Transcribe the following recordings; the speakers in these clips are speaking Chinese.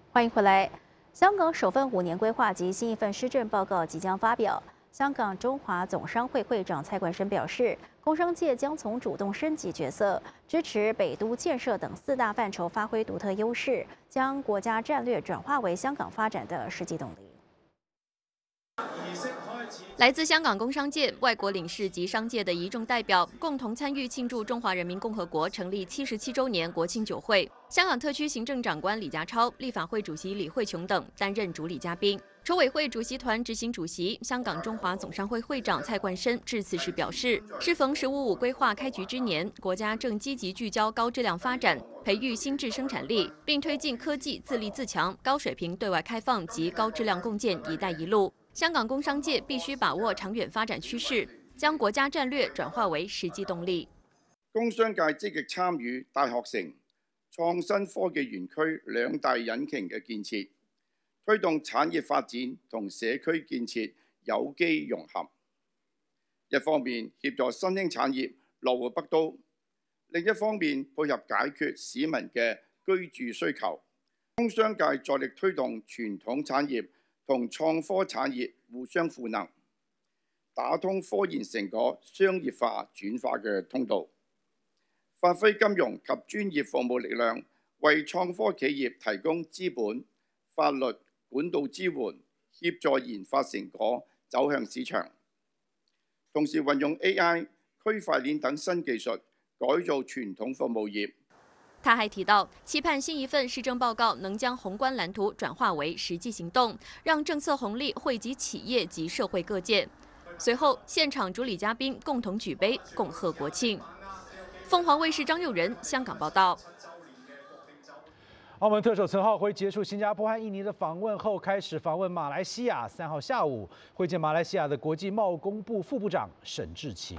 欢迎回来。香港首份5年规划及新一份施政报告即将发表。香港中华总商会会长蔡冠深表示，工商界将从主动升级角色，支持北都建设等4大范畴发挥独特优势，将国家战略转化为香港发展的实际动力。 来自香港工商界、外国领事及商界的一众代表共同参与庆祝中华人民共和国成立77周年国庆酒会。香港特区行政长官李家超、立法会主席李慧琼等担任主礼嘉宾。筹委会主席团执行主席、香港中华总商会会长蔡冠深致辞时表示，适逢“15+5”规划开局之年，国家正积极聚焦高质量发展，培育新质生产力，并推进科技自立自强、高水平对外开放及高质量共建“一带一路”。香港工商界必须把握长远發展趨勢，將國家戰略轉化為實際動力。 工商界積極參與大學城、創新科技園區2大引擎嘅建設，推動產業發展同社區建設有機融合。一方面協助新興產業落戶北都，另一方面配合解決市民嘅居住需求。工商界在力推動傳統產業同創科產業互相賦能，打通科研成果商業化轉化嘅通道，發揮金融及專業服務力量，為創科企業提供資本、法律、管道支援，協助研發成果走向市場。同時運用 AI、區塊鏈等新技術，改造傳統服務業。 他还提到，期盼新一份施政报告能将宏观蓝图转化为实际行动，让政策红利惠及企业及社会各界。随后，现场主礼嘉宾共同举杯，恭贺国庆。凤凰卫视张佑仁香港报道。 澳门特首陈浩辉结束新加坡和印尼的访问后，开始访问马来西亚。3号下午会见马来西亚的国际贸工部副部长沈志勤。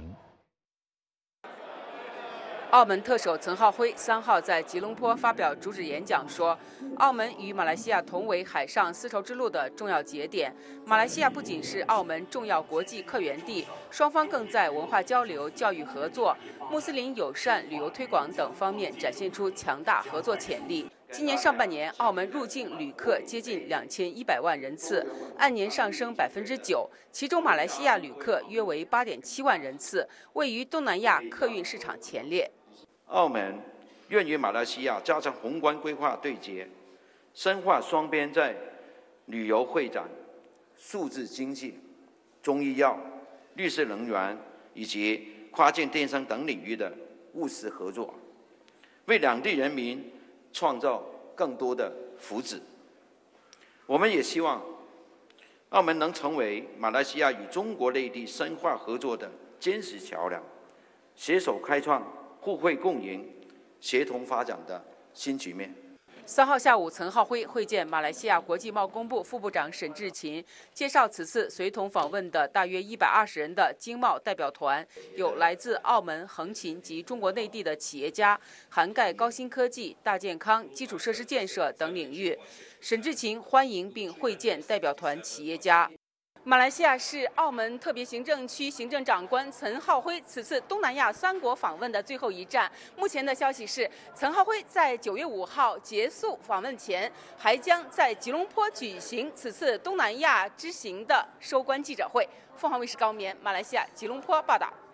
澳门特首陈浩辉3号在吉隆坡发表主旨演讲说，澳门与马来西亚同为海上丝绸之路的重要节点。马来西亚不仅是澳门重要国际客源地，双方更在文化交流、教育合作、穆斯林友善、旅游推广等方面展现出强大合作潜力。今年上半年，澳门入境旅客接近2100万人次，按年上升9%，其中马来西亚旅客约为8.7万人次，位于东南亚客运市场前列。 澳门愿与马来西亚加强宏观规划对接，深化双边在旅游会展、数字经济、中医药、绿色能源以及跨境电商等领域的务实合作，为两地人民创造更多的福祉。我们也希望澳门能成为马来西亚与中国内地深化合作的坚实桥梁，携手开创互惠共赢、协同发展的新局面。 3号下午，陈浩辉会见马来西亚国际贸工部副部长沈志勤，介绍此次随同访问的大约120人的经贸代表团，有来自澳门、横琴及中国内地的企业家，涵盖高新科技、大健康、基础设施建设等领域。沈志勤欢迎并会见代表团企业家。马来西亚是澳门特别行政区行政长官陈浩辉此次东南亚3国访问的最后一站。目前的消息是，陈浩辉在9月5号结束访问前，还将在吉隆坡举行此次东南亚之行的收官记者会。凤凰卫视高棉，马来西亚吉隆坡报道。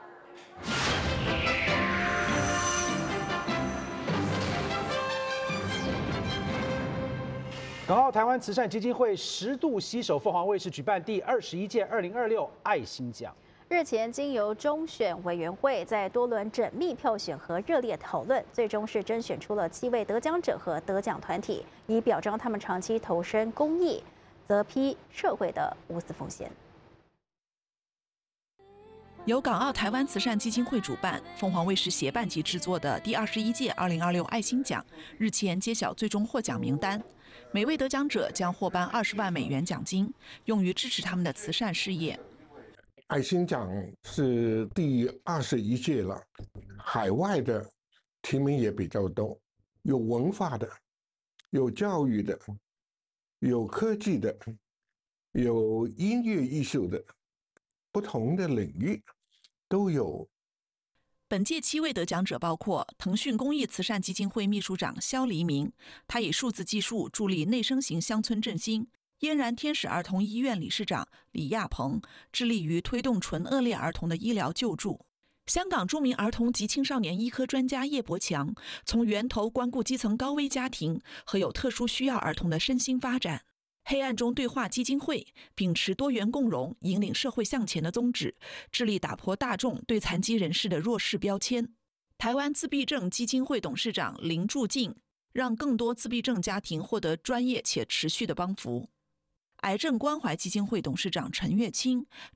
港澳台湾慈善基金会10度携手凤凰卫视举办第21届2026爱心奖。 日前，经由中选委员会在多轮缜密票选和热烈讨论，最终是甄选出了7位得奖者和得奖团体，以表彰他们长期投身公益、责批社会的无私奉献。 由港澳台湾慈善基金会主办、凤凰卫视协办及制作的第21届2026爱心奖日前揭晓最终获奖名单。每位得奖者将获颁20万美元奖金，用于支持他们的慈善事业。 爱心奖是第21届了，海外的提名也比较多，有文化的，有教育的，有科技的，有音乐艺术的，不同的领域都有。 本届7位得奖者包括腾讯公益慈善基金会秘书长肖黎明，他以数字技术助力内生型乡村振兴；嫣然天使儿童医院理事长李亚鹏，致力于推动纯恶劣儿童的医疗救助。香港著名儿童及青少年医科专家叶伯强，从源头关顾基层高危家庭和有特殊需要儿童的身心发展。黑暗中对话基金会秉持多元共融、引领社会向前的宗旨，致力打破大众对残疾人士的弱势标签。台湾自闭症基金会董事长林柱进，让更多自闭症家庭获得专业且持续的帮扶。癌症关怀基金会董事长陈月清，